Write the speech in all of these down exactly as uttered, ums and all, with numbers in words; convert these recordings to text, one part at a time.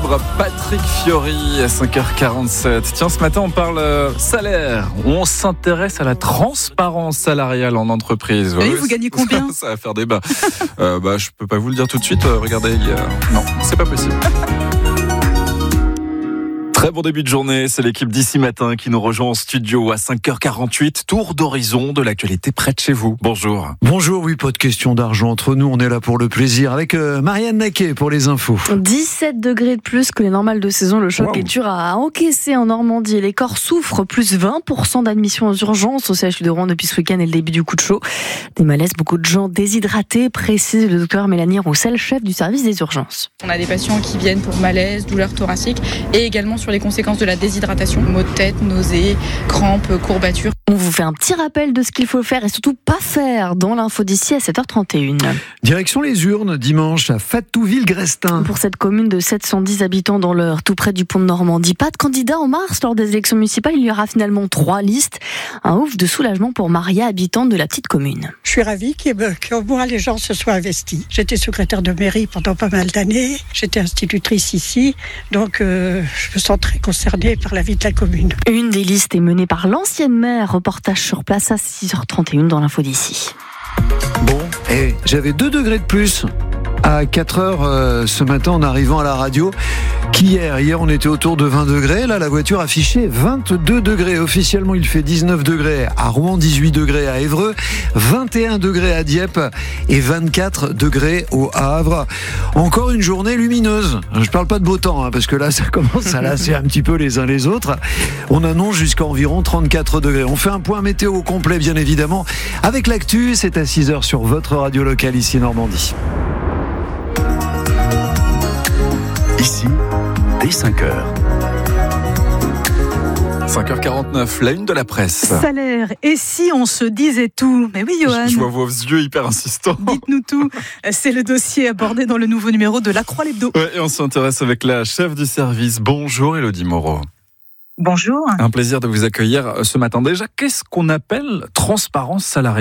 libre, Patrick Fiori à cinq heures quarante-sept. Tiens, ce matin, on parle euh, salaire. On s'intéresse à la transparence salariale en entreprise. Oui, ouais, vous gagnez combien ? ça, ça va faire débat. euh, bah, je peux pas vous le dire tout de suite. Euh, regardez, il y a... non, c'est pas possible. Très bon début de journée, c'est l'équipe d'ici matin qui nous rejoint en studio à cinq heures quarante-huit. Tour d'horizon de l'actualité près de chez vous. Bonjour. Bonjour, oui, pas de question d'argent entre nous, on est là pour le plaisir avec euh, Marianne Naquet pour les infos. dix-sept degrés de plus que les normales de saison, le choc Wow. est dur à encaisser en Normandie. Les corps souffrent, plus vingt pour cent d'admission aux urgences au C H U de Rouen depuis ce week-end et le début du coup de chaud. Des malaises, beaucoup de gens déshydratés, précise le docteur Mélanie Roussel, chef du service des urgences. On a des patients qui viennent pour malaise, douleurs thoraciques et également sur les conséquences de la déshydratation, maux de tête, nausées, crampes, courbatures. On vous fait un petit rappel de ce qu'il faut faire et surtout pas faire dans l'info d'ici à sept heures trente et une. Direction les urnes, dimanche à Fatouville-Grestin. Pour cette commune de sept cent dix habitants dans l'Eure, tout près du pont de Normandie, pas de candidat en mars lors des élections municipales. Il y aura finalement trois listes. Un ouf de soulagement pour Maria, habitante de la petite commune. Je suis ravie qu'au moins les gens se soient investis. J'étais secrétaire de mairie pendant pas mal d'années. J'étais institutrice ici. Donc euh, je me sens très concernée par la vie de la commune. Une des listes est menée par l'ancienne maire. Reportage sur place à six heures trente et une dans l'info d'ici. Bon, et j'avais deux degrés de plus à quatre heures euh, ce matin en arrivant à la radio qu'hier. Hier, on était autour de vingt degrés. Là, la voiture affichait vingt-deux degrés. Officiellement, il fait dix-neuf degrés à Rouen, dix-huit degrés à Évreux, vingt et un degrés à Dieppe et vingt-quatre degrés au Havre. Encore une journée lumineuse. Je parle pas de beau temps, hein, parce que là, ça commence à lasser un petit peu les uns les autres. On annonce jusqu'à environ trente-quatre degrés. On fait un point météo complet, bien évidemment, avec l'actu. C'est à six heures sur votre radio locale ici Normandie. Ici, dès cinq heures. cinq heures quarante-neuf, la une de la presse. Salaire. Et si on se disait tout ? Mais oui, Johan. Je vois vos yeux hyper insistants. Dites-nous tout. C'est le dossier abordé dans le nouveau numéro de La Croix l'Hebdo. Ouais, et on s'intéresse avec la chef du service. Bonjour Élodie Moreau. Bonjour. Un plaisir de vous accueillir ce matin. Déjà, qu'est-ce qu'on appelle transparence salariale ?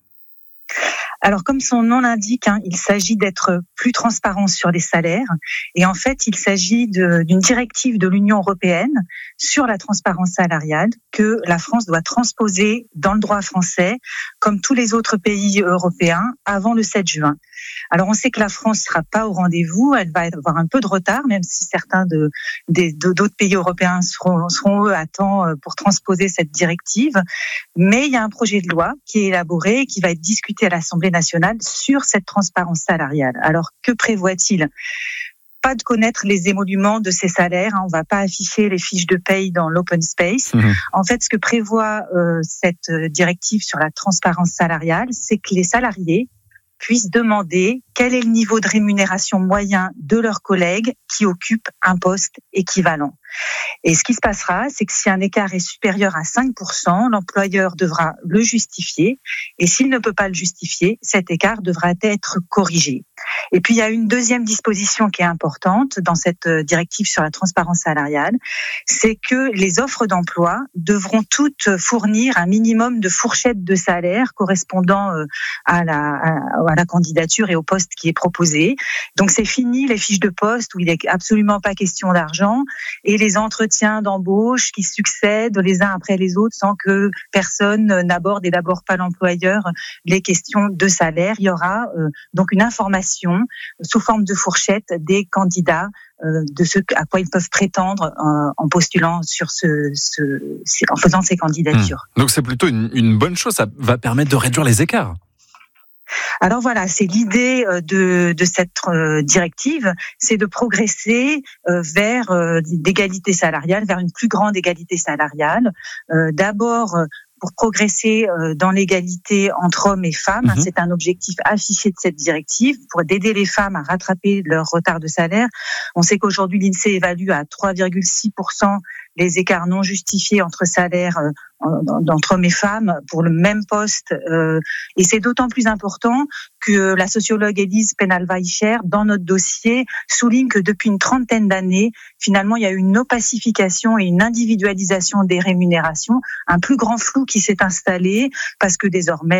Alors, comme son nom l'indique, hein, il s'agit d'être plus transparent sur les salaires. Et en fait, il s'agit de, d'une directive de l'Union européenne sur la transparence salariale que la France doit transposer dans le droit français, comme tous les autres pays européens, avant le sept juin. Alors, on sait que la France ne sera pas au rendez-vous. Elle va avoir un peu de retard, même si certains de, de, de, d'autres pays européens seront, seront eux à temps pour transposer cette directive. Mais il y a un projet de loi qui est élaboré et qui va être discuté à l'Assemblée nationale sur cette transparence salariale. Alors, que prévoit-il ? Pas de connaître les émoluments de ces salaires. Hein. On ne va pas afficher les fiches de paye dans l'open space. Mmh. En fait, ce que prévoit euh, cette directive sur la transparence salariale, c'est que les salariés puissent demander quel est le niveau de rémunération moyen de leurs collègues qui occupent un poste équivalent. Et ce qui se passera, c'est que si un écart est supérieur à cinq pour cent, l'employeur devra le justifier. Et s'il ne peut pas le justifier, cet écart devra être corrigé. Et puis, il y a une deuxième disposition qui est importante dans cette directive sur la transparence salariale, c'est que les offres d'emploi devront toutes fournir un minimum de fourchette de salaire correspondant à la, à la candidature et au poste qui est proposé. Donc, c'est fini les fiches de poste où il n'est absolument pas question d'argent et les entretiens d'embauche qui succèdent les uns après les autres sans que personne n'aborde et d'abord pas l'employeur les questions de salaire. Il y aura euh, donc une information sous forme de fourchette des candidats euh, de ce à quoi ils peuvent prétendre euh, en postulant sur ce, ce, en faisant ces candidatures. Mmh. Donc c'est plutôt une, une bonne chose, ça va permettre de réduire les écarts. Alors voilà, c'est l'idée de, de cette directive, c'est de progresser vers l'égalité salariale, vers une plus grande égalité salariale. D'abord, pour progresser dans l'égalité entre hommes et femmes, mmh. c'est un objectif affiché de cette directive, pour aider les femmes à rattraper leur retard de salaire. On sait qu'aujourd'hui, l'INSEE évalue à trois virgule six pour cent les écarts non justifiés entre salaires d'entre hommes et femmes pour le même poste. Euh, et c'est d'autant plus important que la sociologue Élise Penalva-Icher, dans notre dossier, souligne que depuis une trentaine d'années, finalement, il y a eu une opacification et une individualisation des rémunérations, un plus grand flou qui s'est installé parce que désormais,